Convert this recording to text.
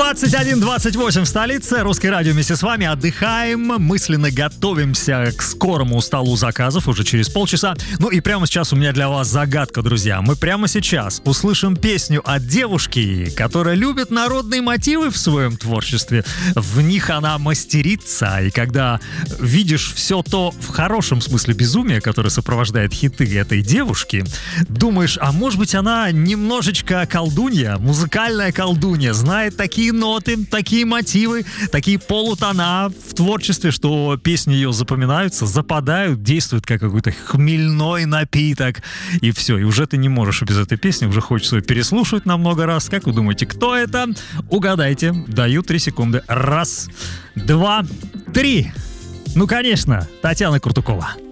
21:28 в столице. Русское радио вместе с вами. Отдыхаем, мысленно готовимся к скорому столу заказов уже через полчаса. Ну и прямо сейчас у меня для вас загадка, друзья. Мы прямо сейчас услышим песню от девушки, которая любит народные мотивы в своем творчестве. В них она мастерица. И когда видишь все то в хорошем смысле безумия, которое сопровождает хиты этой девушки, думаешь, а может быть она немножечко колдунья, музыкальная колдунья, знает такие ноты, такие мотивы, такие полутона в творчестве, что песни ее запоминаются, западают, действуют как какой-то хмельной напиток. И все, и уже ты не можешь без этой песни, уже хочется ее переслушать на много раз. Как вы думаете, кто это? Угадайте. Даю 3 секунды. 1, 2, 3. Ну, конечно, Татьяна Куртукова.